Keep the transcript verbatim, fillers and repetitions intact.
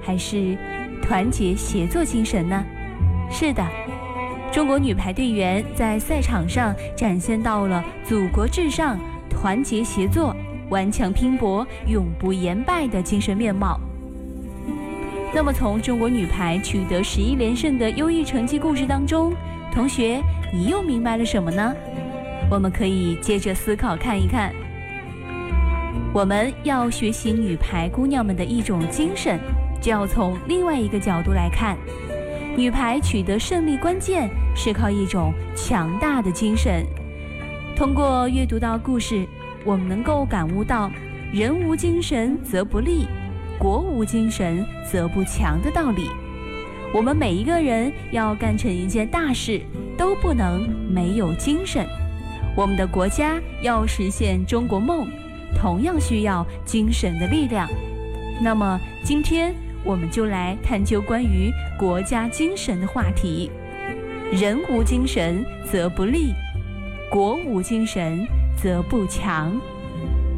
还是团结协作精神呢？是的，中国女排队员在赛场上展现到了祖国至上、团结协作、顽强拼搏、永不言败的精神面貌。那么从中国女排取得十一连胜的优异成绩故事当中，同学你又明白了什么呢？我们可以接着思考看一看。我们要学习女排姑娘们的一种精神，就要从另外一个角度来看，女排取得胜利关键是靠一种强大的精神。通过阅读到故事，我们能够感悟到人无精神则不立，国无精神则不强的道理。我们每一个人要干成一件大事，都不能没有精神。我们的国家要实现中国梦，同样需要精神的力量。那么今天我们就来探究关于国家精神的话题。人无精神则不立，国无精神则不强。